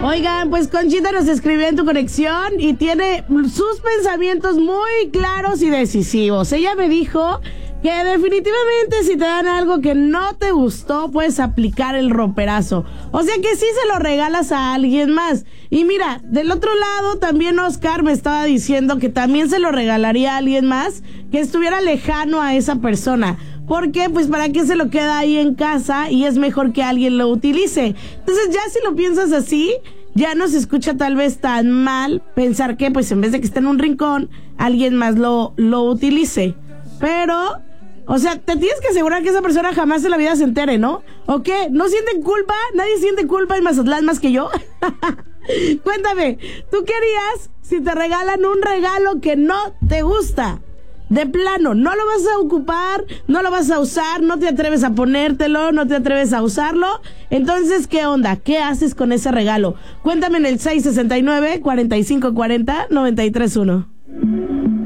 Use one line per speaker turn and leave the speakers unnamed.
Oigan, pues Conchita nos escribió en tu conexión y tiene sus pensamientos muy claros y decisivos. Ella me dijo que definitivamente si te dan algo que no te gustó, puedes aplicar el roperazo. O sea que sí se lo regalas a alguien más. Y mira, del otro lado también Oscar me estaba diciendo que también se lo regalaría a alguien más que estuviera lejano a esa persona. ¿Por qué? Pues para qué se lo queda ahí en casa y es mejor que alguien lo utilice. Entonces ya si lo piensas así, ya no se escucha tal vez tan mal pensar que pues en vez de que esté en un rincón, alguien más lo utilice. Pero, o sea, te tienes que asegurar que esa persona jamás en la vida se entere, ¿no? ¿O qué? ¿No sienten culpa? ¿Nadie siente culpa en Mazatlán más que yo? Cuéntame, ¿tú qué harías si te regalan un regalo que no te gusta? De plano, no lo vas a ocupar, no lo vas a usar, no te atreves a ponértelo, no te atreves a usarlo. Entonces, ¿qué onda? ¿Qué haces con ese regalo? Cuéntame en el 669-4540-931.